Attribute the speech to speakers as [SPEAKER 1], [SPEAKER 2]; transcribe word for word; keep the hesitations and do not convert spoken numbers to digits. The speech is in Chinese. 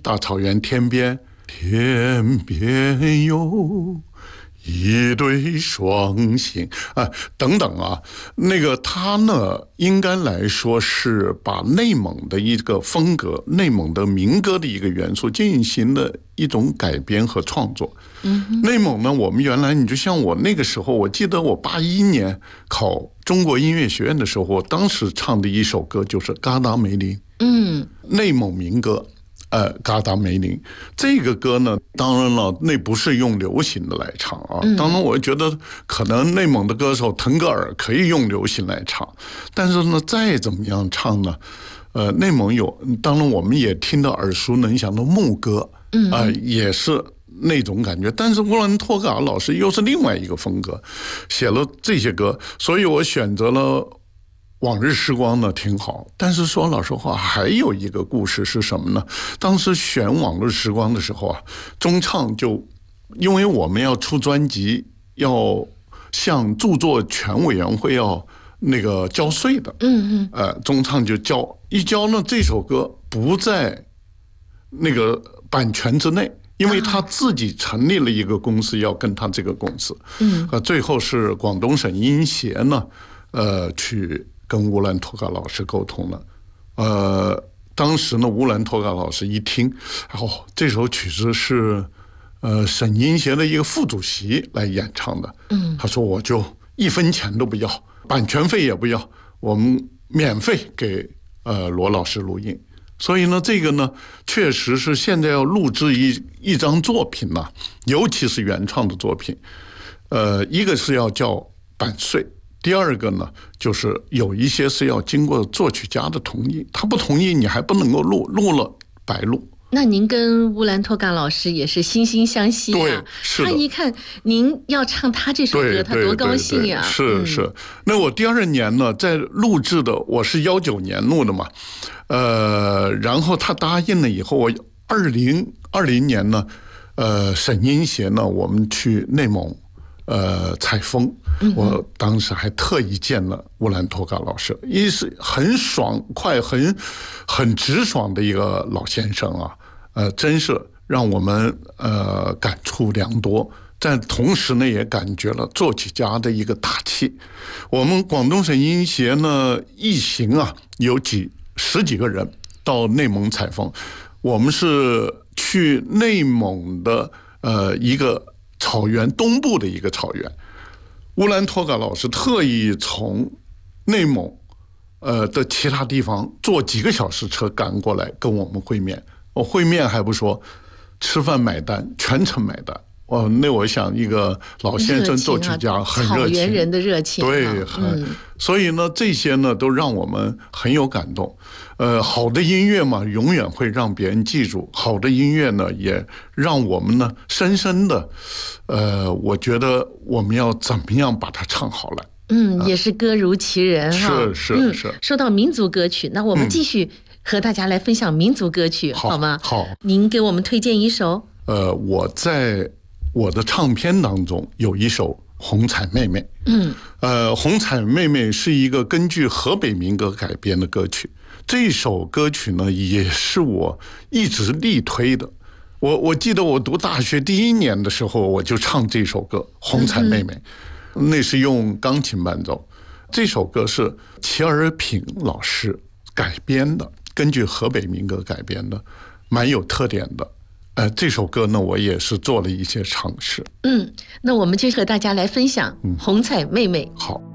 [SPEAKER 1] 大草原天边，天边有一对双星啊，等等啊，那个他呢，应该来说是把内蒙的一个风格、内蒙的民歌的一个元素进行了一种改编和创作。嗯，内蒙呢，我们原来你就像我那个时候，我记得我八一年考中国音乐学院的时候，我当时唱的一首歌就是《嘎达梅林》，嗯，内蒙民歌。呃，嘎达梅林这个歌呢，当然了，那不是用流行的来唱啊。当然，我觉得可能内蒙的歌手腾格尔可以用流行来唱，但是呢，再怎么样唱呢，呃，内蒙有，当然我们也听到耳熟能详的牧歌，嗯，啊、呃，也是那种感觉。但是乌兰托嘎老师又是另外一个风格，写了这些歌，所以我选择了。往日时光呢挺好，但是说老实话，还有一个故事是什么呢？当时选往日时光的时候啊，中唱就因为我们要出专辑，要向著作权委员会要那个交税的，嗯嗯，呃，中唱就交一交呢，这首歌不在那个版权之内。因为他自己成立了一个公司，要跟他这个公司，嗯，呃，最后是广东省音协呢，呃，去跟乌兰托嘎老师沟通了，呃，当时呢，乌兰托嘎老师一听，哦，这首曲子是呃省音协的一个副主席来演唱的，嗯，他说我就一分钱都不要，版权费也不要，我们免费给呃罗老师录音。所以呢，这个呢，确实是现在要录制一一张作品呢、啊，尤其是原创的作品，呃，一个是要交版税，第二个呢，就是有一些是要经过作曲家的同意，他不同意你还不能够录，录了白录。
[SPEAKER 2] 那您跟乌兰托嘎老师也是惺惺相惜啊！
[SPEAKER 1] 对，是的。
[SPEAKER 2] 他一看您要唱他这首歌，他多高兴呀！
[SPEAKER 1] 是是。那我第二年呢，在录制的，我是幺九年录的嘛，呃，然后他答应了以后，我二零二零年呢，呃，省音协呢，我们去内蒙。呃，采风，我当时还特意见了乌兰托嘎老师，一是很爽快、很很直爽的一个老先生啊，呃，真是让我们呃感触良多。但同时呢，也感觉了作曲家的一个大气。我们广东省音协呢，一行啊，有几十几个人到内蒙采风，我们是去内蒙的呃一个。草原东部的一个草原，乌兰托嘎老师特意从内蒙呃的其他地方坐几个小时车赶过来跟我们会面。我会面还不说，吃饭买单，全程买单。哦，那我想一个老先生作曲家很热情，
[SPEAKER 2] 草原人的热情，
[SPEAKER 1] 对，很、嗯，所以呢，这些呢都让我们很有感动。呃，好的音乐嘛，永远会让别人记住；好的音乐呢，也让我们呢深深的，呃，我觉得我们要怎么样把它唱好来。
[SPEAKER 2] 嗯，也是歌如其人哈。
[SPEAKER 1] 是是是、嗯。
[SPEAKER 2] 说到民族歌曲，那我们继续和大家来分享民族歌曲，嗯、好吗？
[SPEAKER 1] 好。
[SPEAKER 2] 您给我们推荐一首。
[SPEAKER 1] 呃，我在。我的唱片当中有一首《红彩妹妹》，嗯，呃，《红彩妹妹》是一个根据河北民歌改编的歌曲。这首歌曲呢，也是我一直力推的。我我记得我读大学第一年的时候，我就唱这首歌《红彩妹妹》，嗯、那是用钢琴伴奏。这首歌是齐尔品老师改编的，根据河北民歌改编的，蛮有特点的。呃，这首歌呢，我也是做了一些尝试。
[SPEAKER 2] 嗯，那我们就和大家来分享《红彩妹妹》。
[SPEAKER 1] 好。